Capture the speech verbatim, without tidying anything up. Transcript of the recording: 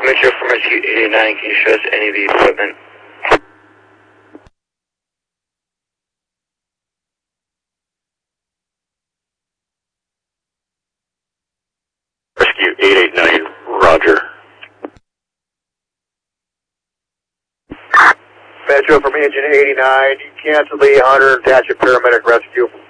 Metro from Rescue eighty-nine, can you show us any of the equipment? Rescue eight eight nine, roger. Metro from Engine eighty-nine, cancel the Hunter and attach a paramedic rescue.